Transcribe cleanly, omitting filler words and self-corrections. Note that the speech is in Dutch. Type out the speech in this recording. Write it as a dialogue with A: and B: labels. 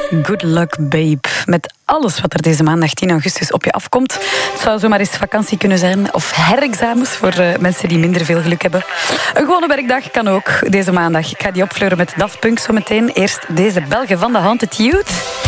A: Good luck, babe. Met alles wat er deze maandag 10 augustus op je afkomt. Het zou zomaar eens vakantie kunnen zijn. Of herexamens voor mensen die minder veel geluk hebben. Een gewone werkdag kan ook deze maandag. Ik ga die opfleuren met Daft Punk zometeen. Eerst deze Belgen van de Haunted Youth.